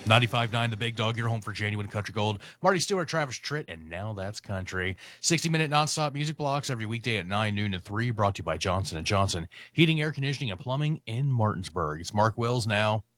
95.9 The Big Dog, your home for genuine country gold. Marty Stewart, Travis Tritt, and now that's country. 60-minute nonstop music blocks every weekday at 9, noon, and 3, brought to you by Johnson & Johnson Heating, Air Conditioning, and Plumbing in Martinsburg. It's Mark Wills now.